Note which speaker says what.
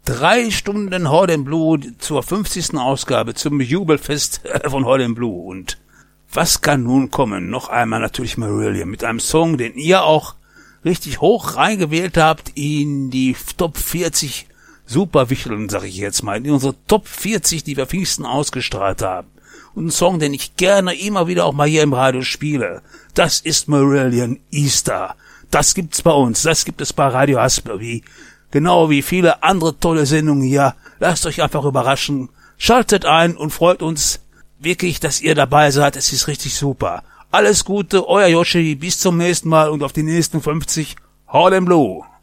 Speaker 1: 3 Stunden Hot and Blue zur 50. Ausgabe zum Jubelfest von Hot and Blue. Und was kann nun kommen? Noch einmal natürlich Marillion mit einem Song, den ihr auch richtig hoch reingewählt habt in die Top 40 Superwichteln, sag ich jetzt mal, in unsere Top 40, die wir Pfingsten ausgestrahlt haben. Und ein Song, den ich gerne immer wieder auch mal hier im Radio spiele. Das ist Marillion Easter. Das gibt's bei uns, das gibt es bei Radio Hassel, genau wie viele andere tolle Sendungen hier. Lasst euch einfach überraschen. Schaltet ein und freut uns wirklich, dass ihr dabei seid. Es ist richtig super. Alles Gute, euer Yoshi. Bis zum nächsten Mal und auf die nächsten 50. Hot and Blue.